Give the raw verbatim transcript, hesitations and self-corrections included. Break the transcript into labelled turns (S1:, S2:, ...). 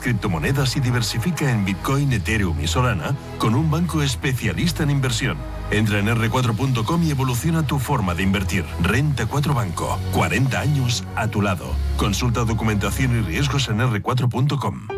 S1: criptomonedas y diversifica en Bitcoin, Ethereum y Solana con un banco especialista en inversión. Entra en erre cuatro punto com y evoluciona tu forma de invertir. Renta cuatro Banco. cuarenta años a tu lado. Consulta documentación y riesgos en erre cuatro punto com.